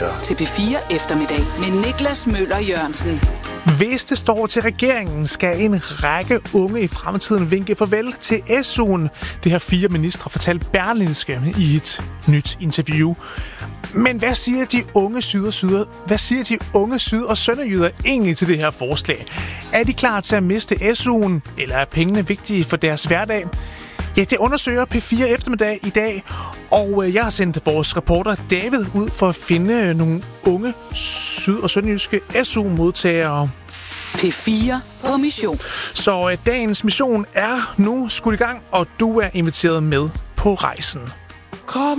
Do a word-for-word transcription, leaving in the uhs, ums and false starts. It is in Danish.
lytter til P fire Eftermiddag med Niklas Møller Jørgensen. Hvis det står til regeringen, skal en række unge i fremtiden vinke farvel til S U'en. Det har fire ministre fortalt Berlingske i et nyt interview. Men hvad siger de unge syd- og syder, hvad siger de unge syd- og sønderjyder egentlig til det her forslag? Er de klar til at miste S U'en, eller er pengene vigtige for deres hverdag? Ja, det undersøger P fire Eftermiddag i dag, og jeg har sendt vores reporter David ud for at finde nogle unge syd- og sønderjyske S U-modtagere. P fire på mission. Så uh, dagens mission er nu skudt i gang, og du er inviteret med på rejsen. Kom